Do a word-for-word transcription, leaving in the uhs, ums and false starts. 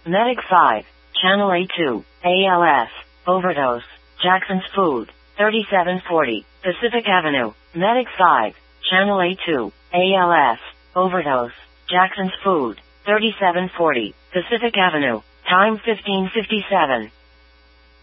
Medic five, Channel A two, A L S, overdose, Jackson's Food, thirty-seven forty, Pacific Avenue. Medic five, Channel A two, A L S, overdose, Jackson's Food, thirty-seven forty, Pacific Avenue. Time fifteen fifty-seven.